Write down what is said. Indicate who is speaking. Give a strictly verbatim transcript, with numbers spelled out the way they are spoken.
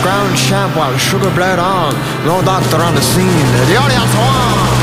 Speaker 1: brown champ while sugar bled on. No doctor on the scene. The audience won.